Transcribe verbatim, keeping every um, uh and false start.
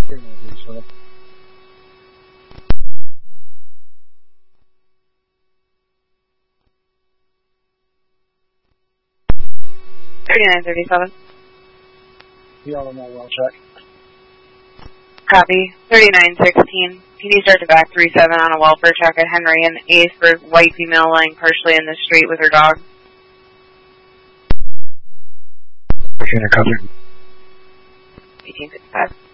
thirty-nine thirty-seven. Be on that well check. Copy. thirty-nine sixteen. P D start to back three seven on a welfare check at Henry and Aceburg. White female lying partially in the street with her dog. Virginia covered. eighteen fifty-five.